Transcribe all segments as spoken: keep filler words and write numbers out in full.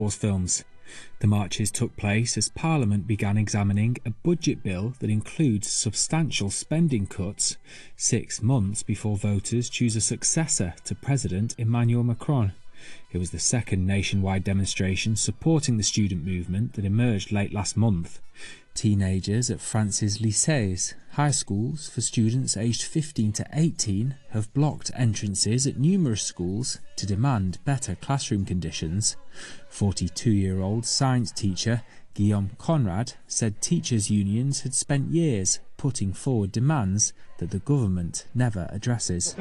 Wars films. The marches took place as Parliament began examining a budget bill that includes substantial spending cuts, six months before voters choose a successor to President Emmanuel Macron. It was the second nationwide demonstration supporting the student movement that emerged late last month. Teenagers at France's lycées, high schools for students aged fifteen to eighteen, have blocked entrances at numerous schools to demand better classroom conditions. forty-two-year-old science teacher Guillaume Conrad said teachers' unions had spent years putting forward demands that the government never addresses.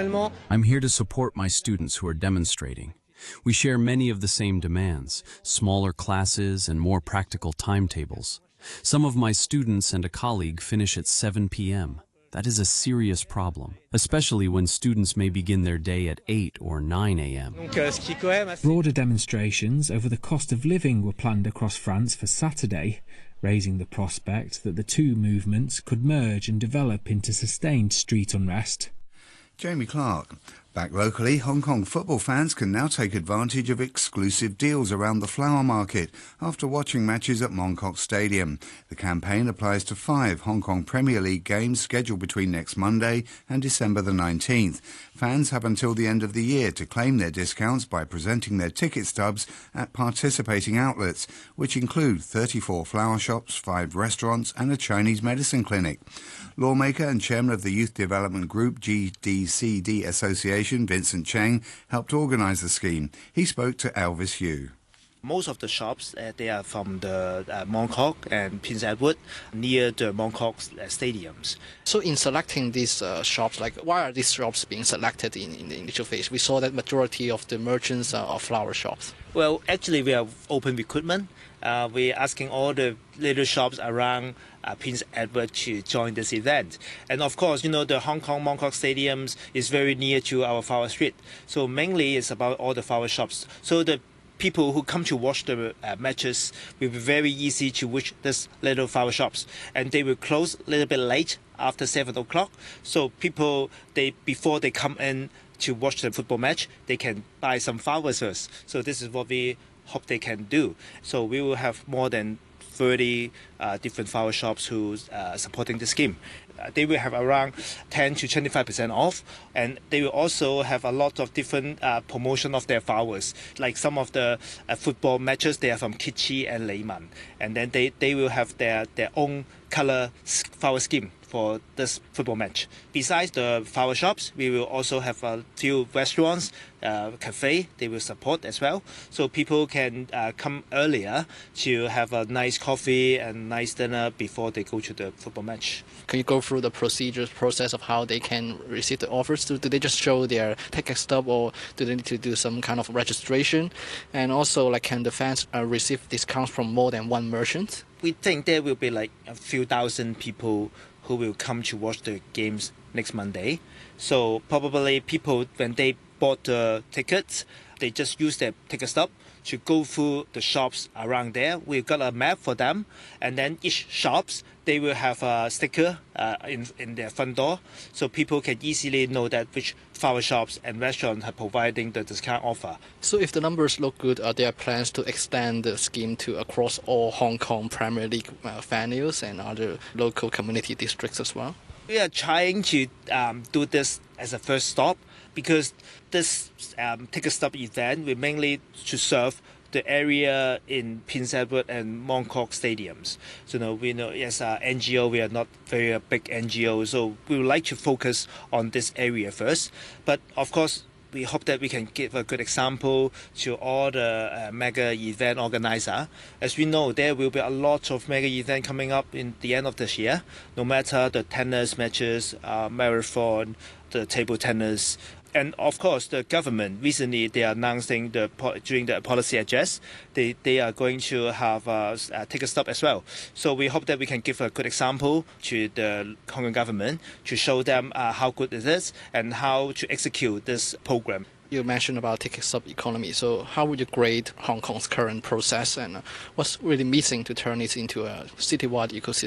I'm here to support my students who are demonstrating. We share many of the same demands, smaller classes and more practical timetables. Some of my students and a colleague finish at seven p m That is a serious problem, especially when students may begin their day at eight or nine a m Broader demonstrations over the cost of living were planned across France for Saturday, raising the prospect that the two movements could merge and develop into sustained street unrest. Jamie Clark. Back locally, Hong Kong football fans can now take advantage of exclusive deals around the flower market after watching matches at Mong Kok Stadium. The campaign applies to five Hong Kong Premier League games scheduled between next Monday and December the nineteenth. Fans have until the end of the year to claim their discounts by presenting their ticket stubs at participating outlets, which include thirty-four flower shops, five restaurants and a Chinese medicine clinic. Lawmaker and chairman of the Youth Development Group G D C D Association, Vincent Cheng, helped organise the scheme. He spoke to Elvis Yu. Most of the shops, uh, they are from the uh, Mong Kok and Prince Edward, near the Mong Kok uh, stadiums. So in selecting these uh, shops, like why are these shops being selected in, in the initial phase? We saw that majority of the merchants uh, are flower shops. Well, actually we have open recruitment. Uh, we're asking all the little shops around uh, Prince Edward to join this event. And of course, you know, the Hong Kong Mong Kok Stadiums is very near to our flower street. So mainly it's about all the flower shops. So the people who come to watch the uh, matches will be very easy to reach this little flower shops, and they will close a little bit late after seven o'clock. So people, they before they come in to watch the football match, they can buy some flowers first. So this is what we hope they can do. So we will have more than thirty uh, different flower shops who are uh, supporting the scheme. Uh, they will have around ten to twenty-five percent off, and they will also have a lot of different uh, promotion of their flowers. Like some of the uh, football matches, they are from Kitchi and Lehman, and then they, they will have their, their own color flower scheme for this football match. Besides the flower shops, we will also have a few restaurants, uh, cafe, they will support as well. So people can uh, come earlier to have a nice coffee and nice dinner before they go to the football match. Can you go through the procedures, process of how they can receive the offers? Do, do they just show their ticket stub, or do they need to do some kind of registration? And also, like, can the fans uh, receive discounts from more than one merchant? We think there will be like a few thousand people who will come to watch the games next Monday. So probably people, when they bought the tickets, they just use their ticket stub to go through the shops around there. We've got a map for them, and then each shops, they will have a sticker uh, in, in their front door, so people can easily know that which flower shops and restaurants are providing the discount offer. So if the numbers look good, are there plans to extend the scheme to across all Hong Kong Premier League uh, venues and other local community districts as well? We are trying to um, do this as a first stop, because this um, ticket stub event will mainly to serve the area in Prince Edward and Mong Kok stadiums. So, you know, we know as an N G O, we are not very a big N G O, so we would like to focus on this area first. But of course, we hope that we can give a good example to all the uh, mega event organizer. As we know, there will be a lot of mega event coming up in the end of this year, no matter the tennis matches, uh, marathon, the table tennis. And of course, the government recently they are announcing the during the policy address, they they are going to have a, a ticket stop as well. So we hope that we can give a good example to the Hong Kong government to show them uh, how good it is and how to execute this program. You mentioned about ticket stub economy. So how would you grade Hong Kong's current process, and what's really missing to turn it into a citywide ecosystem?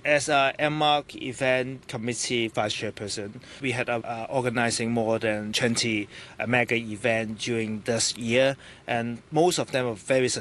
As a M M A R C event committee vice chairperson, we had uh, uh, organizing more than twenty uh, mega events during this year, and most of them are very successful.